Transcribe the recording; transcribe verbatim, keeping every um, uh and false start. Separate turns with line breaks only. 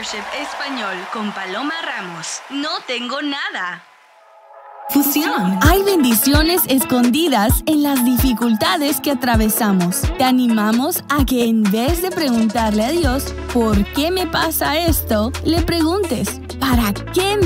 Worship Español con Paloma Ramos. No tengo nada.
Fusión. Hay bendiciones escondidas en las dificultades que atravesamos. Te animamos a que en vez de preguntarle a Dios, ¿por qué me pasa esto?, le preguntes, ¿para qué me